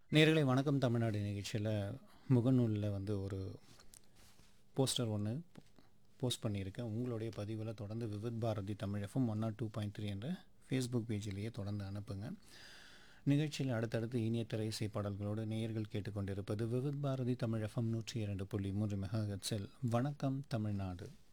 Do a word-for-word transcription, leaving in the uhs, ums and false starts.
நேயர்களே வணக்கம் தமிழ்நாடு நிகழ்ச்சியில் முகநூலில் வந்து ஒரு போஸ்டர் ஒன்று போஸ்ட் பண்ணியிருக்கேன். உங்களுடைய பதிவில் தொடர்ந்து Vividh Bharathi Tamil FM one not two point three என்ற ஃபேஸ்புக் பேஜிலேயே தொடர்ந்து அனுப்புங்க. நிகழ்ச்சியில் அடுத்தடுத்து இனிய திரை இசை பாடல்களோடு நேயர்கள் கேட்டுக்கொண்டிருப்பது விவித் பாரதி தமிழ் எஃப்எம் நூற்றி இரண்டு புள்ளி மூன்று மெகா ஹெர்ட்ஸில் வணக்கம் தமிழ்நாடு.